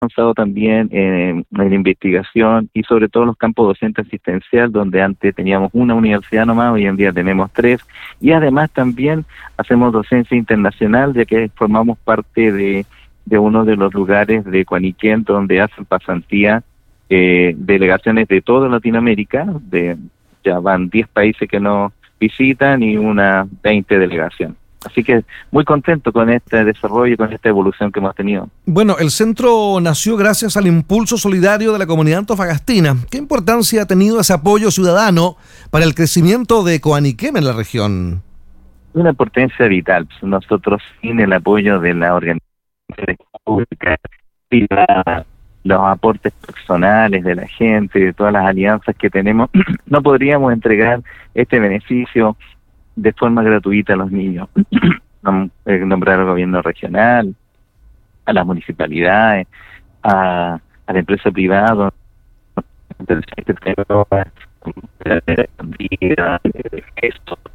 avanzado también en investigación y sobre todo los campos docente asistencial, donde antes teníamos una universidad nomás, hoy en día tenemos 3, y además también hacemos docencia internacional, ya que formamos parte de uno de los lugares de Cuaniquén donde hacen pasantía delegaciones de toda Latinoamérica, ya van 10 países que nos visitan y unas 20 delegaciones. Así que muy contento con este desarrollo y con esta evolución que hemos tenido. Bueno, el centro nació gracias al impulso solidario de la comunidad antofagastina. ¿Qué importancia ha tenido ese apoyo ciudadano para el crecimiento de Coaniquem en la región? Una importancia vital. Nosotros, sin el apoyo de la organización pública, los aportes personales de la gente, de todas las alianzas que tenemos, no podríamos entregar este beneficio de forma gratuita a los niños. Nombrar al gobierno regional, a las municipalidades, a la empresa privada, esto